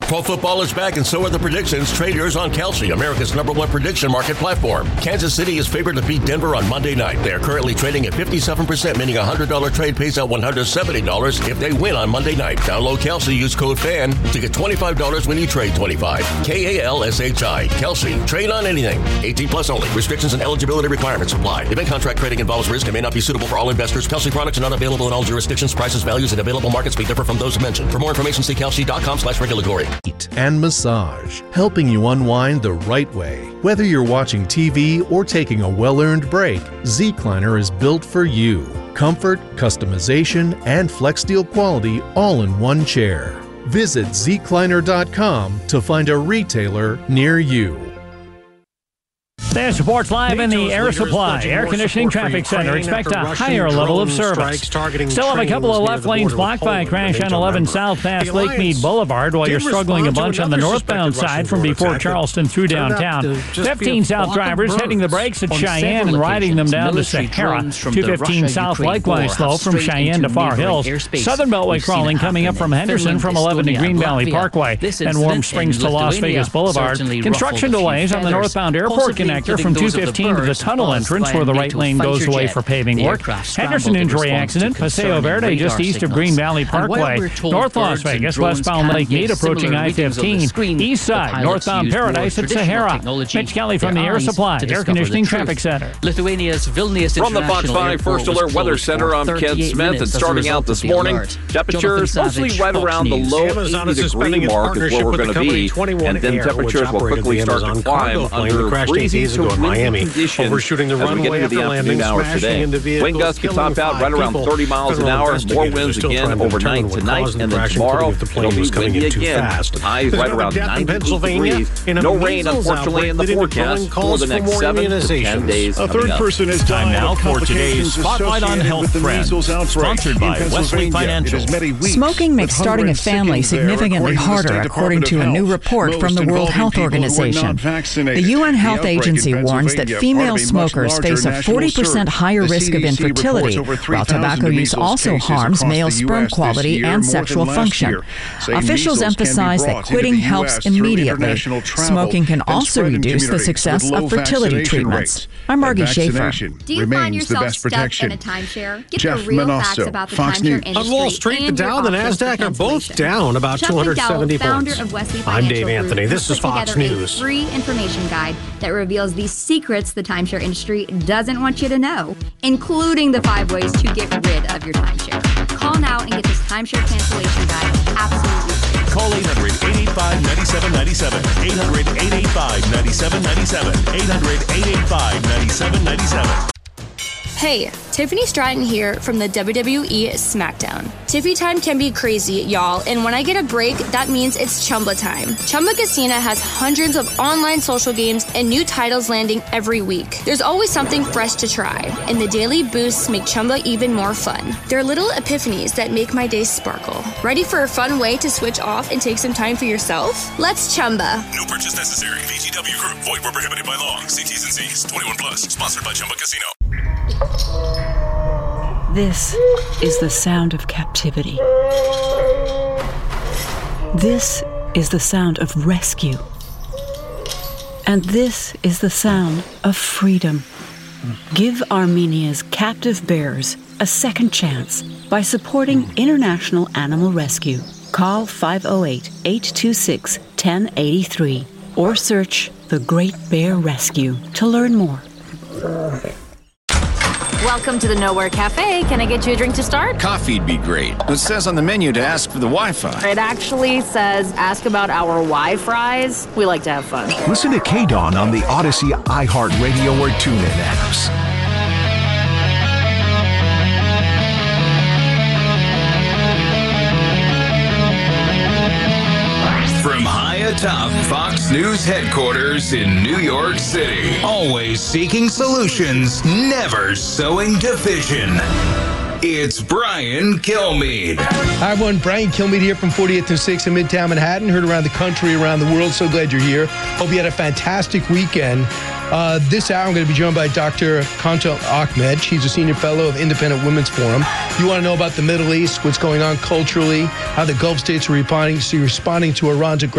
Pro football is back, and so are the predictions. Trade yours on Kalshi, America's #1 prediction market platform. Kansas City is favored to beat Denver on Monday night. They are currently trading at 57%, meaning a $100 trade pays out $170 if they win on Monday night. Download Kalshi, use code FAN to get $25 when you trade 25. KALSHI. Kalshi. Trade on anything. 18 plus only. Restrictions and eligibility requirements apply. Event contract trading involves risk and may not be suitable for all investors. Kalshi products are not available in all jurisdictions. Prices, values, and available markets may differ from those mentioned. For more information, see kalshi.com/regulatory. And massage, helping you unwind the right way. Whether you're watching TV or taking a well-earned break, Zecliner is built for you. Comfort, customization, and FlexSteel quality all in one chair. Visit Zecliner.com to find a retailer near you. There's Sports Live in the Air Supply Air Conditioning Traffic Center. Expect a higher level of service. Still have a couple of left lanes blocked by a crash on 11 South past Lake Mead Boulevard while you're struggling a bunch on the northbound side from before Charleston through downtown. 15 South drivers hitting the brakes at Cheyenne and riding them down to Sahara. 215 South likewise slow from Cheyenne to Far Hills. Southern Beltway crawling coming up from Henderson from 11 to Green Valley Parkway and Warm Springs to Las Vegas Boulevard. Construction delays on the northbound airport connector from 215 to the tunnel entrance where the right lane goes away for paving work. Henderson injury accident, Paseo Verde just east of Green Valley Parkway. North Las Vegas, westbound Lake Mead approaching I-15. East side, northbound Paradise at Sahara. Mitch Kelly from the Air Supply Air Conditioning Traffic Center. Lithuania's Vilnius From the Fox 5 First Alert Weather Center, I'm Ken Smith. And starting out this morning, temperatures mostly right around the low 80-degree mark is where we're going to be. And then temperatures will quickly start to climb under freezing to Miami, overshooting the runway after landing, smashing into vehicles. Wind gusts could top out right around 30 miles an hour. More winds again overnight tonight, and then tomorrow it'll be windy again. Highs right around 98 degrees. No rain, unfortunately, in the forecast for the next 7 to 10 days. A third person is time now for today's Spotlight on Health Trends, sponsored by Wesley Financial. Smoking makes starting a family significantly harder, according to a new report from the World Health Organization. The UN Health Agency warns that female smokers face a 40% higher risk of infertility, while tobacco use also harms male sperm quality and sexual function. Officials emphasize that quitting helps immediately. Smoking can also reduce the success of fertility treatments. I'm Margie Schaefer. Do you find yourself stuck in a timeshare? Get the real facts about the timeshare industry. On Wall Street, the Dow and the NASDAQ are both down about 270 points. I'm Dave Anthony. This is Fox News. A free information guide that reveals the secrets the timeshare industry doesn't want you to know, including the 5 ways to get rid of your timeshare. Call now and get this timeshare cancellation guide absolutely free. Call 800-885-9797. 800-885-9797. 800-885-9797. Hey, Tiffany Stratton here from the WWE SmackDown. Tiffy time can be crazy, y'all, and when I get a break, that means it's Chumba time. Chumba Casino has hundreds of online social games and new titles landing every week. There's always something fresh to try, and the daily boosts make Chumba even more fun. They're little epiphanies that make my day sparkle. Ready for a fun way to switch off and take some time for yourself? Let's Chumba. No purchase necessary. VGW Group. Void where prohibited by law. See T's and C's. 21 plus. Sponsored by Chumba Casino. This is the sound of captivity. This is the sound of rescue. And this is the sound of freedom. Give Armenia's captive bears a second chance by supporting International Animal Rescue. Call 508-826-1083 or search The Great Bear Rescue to learn more. Welcome to the Nowhere Cafe. Can I get you a drink to start? Coffee'd be great. It says on the menu to ask for the Wi-Fi. It actually says ask about our Wi-Fries. We like to have fun. Listen to K-Dawn on the Odyssey, iHeartRadio, or TuneIn apps. From high atop Fox News headquarters in New York City. Always seeking solutions, never sowing division. It's Brian Kilmeade. Hi, everyone. Brian Kilmeade here from 40th and 6th in Midtown Manhattan. Heard around the country, around the world. So glad you're here. Hope you had a fantastic weekend. This hour, I'm going to be joined by Dr. Kanta Ahmed. She's a senior fellow of Independent Women's Forum. You want to know about the Middle East, what's going on culturally, how the Gulf states are responding to Iran's aggression.